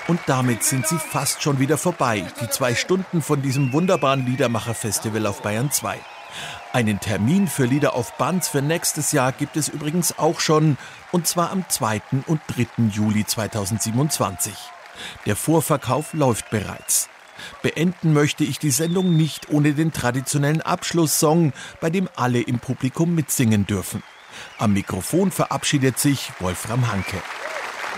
Und damit sind sie fast schon wieder vorbei, die 2 Stunden von diesem wunderbaren Liedermacher-Festival auf Bayern 2. Einen Termin für Lieder auf Banz für nächstes Jahr gibt es übrigens auch schon, und zwar am 2. und 3. Juli 2027. Der Vorverkauf läuft bereits. Beenden möchte ich die Sendung nicht ohne den traditionellen Abschlusssong, bei dem alle im Publikum mitsingen dürfen. Am Mikrofon verabschiedet sich Wolfram Hanke.